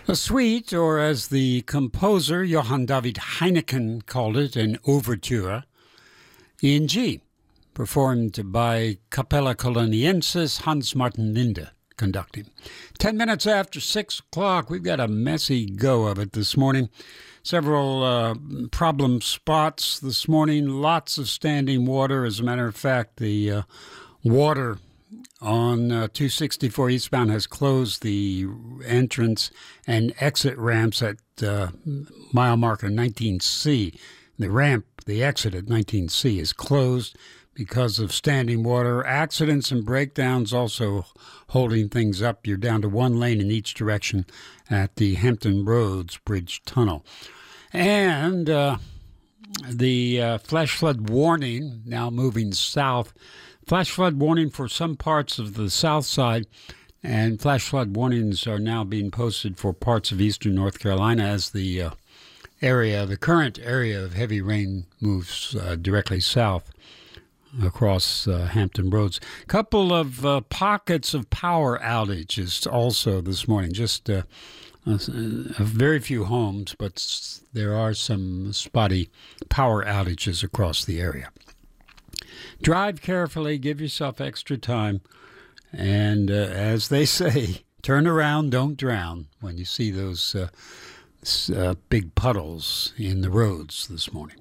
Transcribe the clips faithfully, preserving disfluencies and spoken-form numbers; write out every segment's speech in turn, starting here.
A suite, or as the composer Johann David Heineken called it, an overture, in G, performed by Capella Coloniensis, Hans Martin Linde conducting. Ten minutes after six o'clock, we've got a messy go of it this morning. Several uh, problem spots this morning, lots of standing water. As a matter of fact, the uh, water on uh, two sixty-four eastbound has closed the entrance and exit ramps at uh, mile marker nineteen C. The ramp, the exit at nineteen C is closed because of standing water. Accidents and breakdowns also holding things up. You're down to one lane in each direction at the Hampton Roads Bridge Tunnel. And uh, the uh, flash flood warning now moving south. Flash flood warning for some parts of the south side, and flash flood warnings are now being posted for parts of eastern North Carolina as the uh, area, the current area of heavy rain moves uh, directly south across uh, Hampton Roads. A couple of uh, pockets of power outages also this morning, just uh, uh, very few homes, but there are some spotty power outages across the area. Drive carefully, give yourself extra time, and uh, as they say, turn around, don't drown when you see those uh, uh, big puddles in the roads this morning.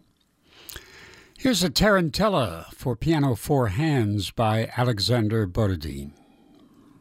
Here's a Tarantella for piano four hands by Alexander Borodin.